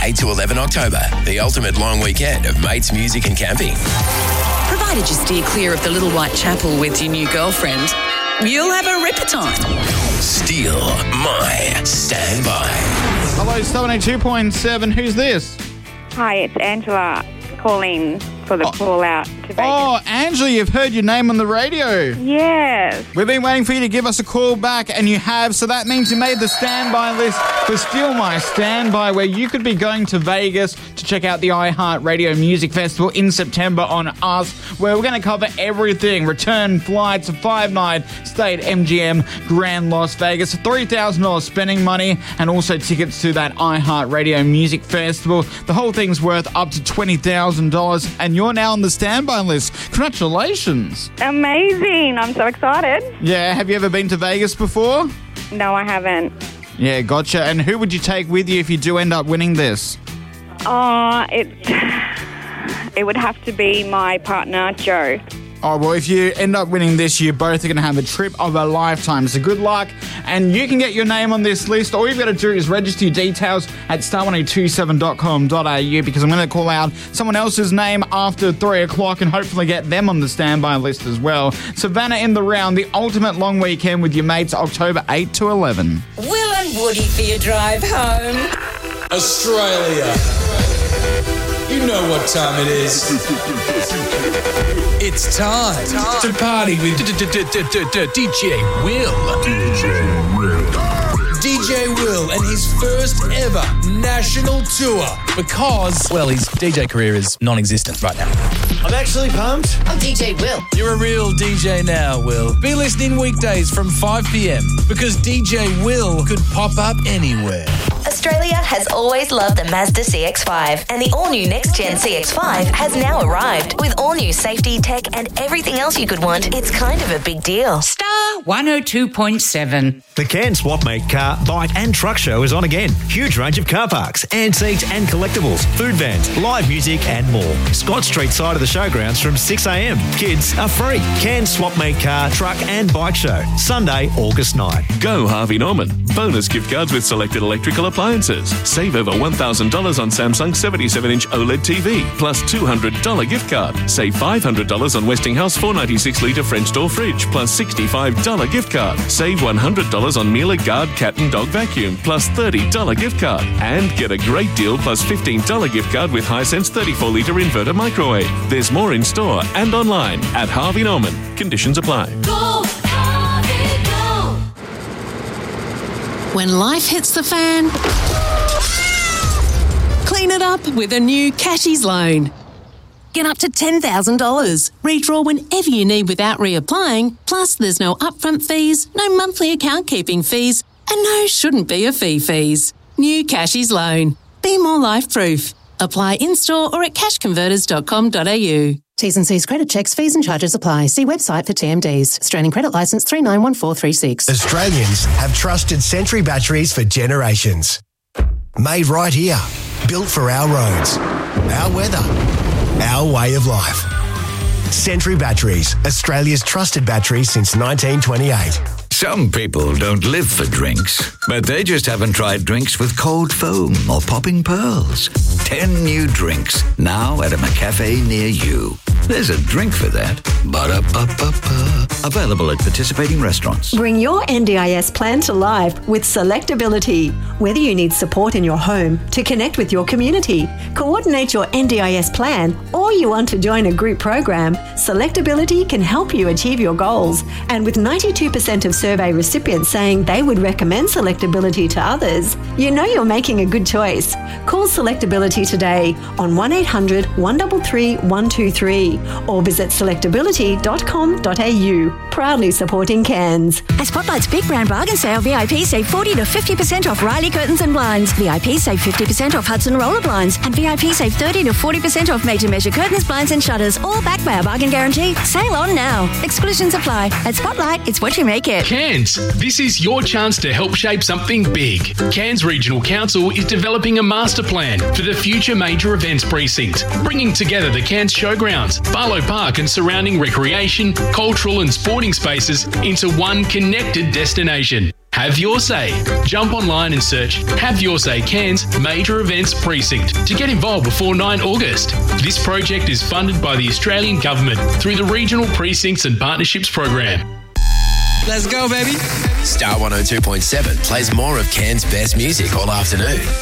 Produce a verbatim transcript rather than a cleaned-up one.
eight to eleven October, the ultimate long weekend of mates, music and camping. Provided you steer clear of the Little White Chapel with your new girlfriend, you'll have a ripper time. Steal my standby. Hello, seventy-two point seven. Who's this? Hi, it's Angela calling for the Oh. call out to Vegas. Oh, Angela, you've heard your name on the radio. Yes. We've been waiting for you to give us a call back, and you have, so that means you made the standby list for Steal My Standby, where you could be going to Vegas to check out the iHeartRadio Music Festival in September on us, where we're going to cover everything. Return flights, a five-night stay at M G M Grand Las Vegas, three thousand dollars spending money, and also tickets to that iHeartRadio Music Festival. The whole thing's worth up to twenty thousand dollars, and you're now on the standby list. Congratulations. Amazing. I'm so excited. Yeah, have you ever been to Vegas before? No, I haven't. Yeah, gotcha. And who would you take with you if you do end up winning this? Oh, it, it would have to be my partner, Joe. Oh, well, if you end up winning this, you both are going to have a trip of a lifetime. So good luck. And you can get your name on this list. All you've got to do is register your details at star one oh two seven dot com dot a u, because I'm going to call out someone else's name after three o'clock and hopefully get them on the standby list as well. Savannah in the round, the ultimate long weekend with your mates, October eighth to eleven. Will and Woody for your drive home. Australia. You know what time it is. It's time to party with D J Will. D J Will. D J Will and his first ever national tour because, well, his D J career is non-existent right now. I'm actually pumped. I'm D J Will. You're a real D J now, Will. Be listening weekdays from five p.m. because D J Will could pop up anywhere. Australia has always loved the Mazda C X five, and the all-new next-gen C X five has now arrived. With all-new safety, tech, and everything else you could want, it's kind of a big deal. Star one oh two point seven. The Cairns Swap Meet Car, Bike and Truck Show is on again. Huge range of car parks, antiques and collectibles, food vans, live music and more. Scott Street side of the showgrounds from six a.m. Kids are free. Cairns Swap Meet Car, Truck and Bike Show, Sunday, August ninth. Go Harvey Norman. Bonus gift cards with selected electrical appliances. Save over one thousand dollars on Samsung seventy-seven inch OLED T V, plus two hundred dollars gift card. Save five hundred dollars on Westinghouse four ninety-six litre French door fridge, plus sixty-five dollars gift card. Save one hundred dollars on Miele Guard cat and dog vacuum, plus thirty dollars gift card. And get a great deal plus fifteen dollars gift card with Hisense thirty-four litre inverter microwave. There's more in store and online at Harvey Norman. Conditions apply. Go, Harvey, go. When life hits the fan, clean it up with a new Cashies loan. Get up to ten thousand dollars. Redraw whenever you need without reapplying. Plus, there's no upfront fees, no monthly account keeping fees, and no shouldn't be a fee fees. New Cashies loan. Be more life-proof. Apply in-store or at cash converters dot com dot a u. T's and C's credit checks, fees and charges apply. See website for T M Ds. Australian Credit Licence three nine one four three six. Australians have trusted Sentry batteries for generations. Made right here. Built for our roads, our weather, our way of life. Sentry Batteries, Australia's trusted battery since nineteen twenty-eight. Some people don't live for drinks, but they just haven't tried drinks with cold foam or popping pearls. Ten new drinks, now at a McCafe near you. There's a drink for that. Ba-da-ba-ba-ba. Available at participating restaurants. Bring your N D I S plan to life with Selectability. Whether you need support in your home, to connect with your community, coordinate your N D I S plan, or you want to join a group program, Selectability can help you achieve your goals. And with ninety-two percent of survey recipients saying they would recommend Selectability to others, you know you're making a good choice. Call Selectability today on one eight hundred one three three one two three or visit selectability dot com dot a u. Proudly supporting Cairns. At Spotlight's Big Brown Bargain Sale, V I P save forty to fifty percent off Riley Curtains and Blinds. V I P save fifty percent off Hudson Roller Blinds. And V I P save thirty to forty percent off made to measure curtains, blinds and shutters. All backed by our bargain guarantee. Sale on now. Exclusions apply. At Spotlight, it's what you make it. Cairns, this is your chance to help shape something big. Cairns Regional Council is developing a master plan for the future major events precinct, bringing together the Cairns Showgrounds, Barlow Park and surrounding recreation, cultural and sporting spaces into one connected destination. Have Your Say. Jump online and search Have Your Say Cairns Major Events Precinct to get involved before nine August. This project is funded by the Australian Government through the Regional Precincts and Partnerships Program. Let's go, baby. Star one oh two point seven plays more of Cairns' best music all afternoon.